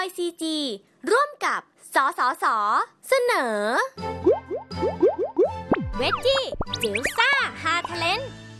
OICG ร่วมกับสสส.เสนอเวจจี้จิ๋วซ่าฮาเทเลน